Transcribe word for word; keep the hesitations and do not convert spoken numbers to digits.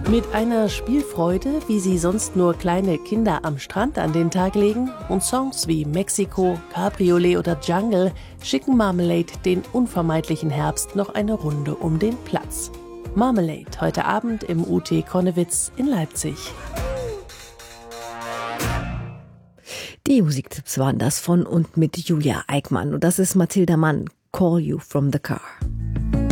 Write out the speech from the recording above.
Mit einer Spielfreude, wie sie sonst nur kleine Kinder am Strand an den Tag legen, und Songs wie Mexiko, Cabriolet oder Jungle schicken Marmalade den unvermeidlichen Herbst noch eine Runde um den Platz. Marmalade heute Abend im U T Konnewitz in Leipzig. Die Musiktipps waren das von und mit Julia Eickmann. Und das ist Mathilda Mann, Call You From The Car.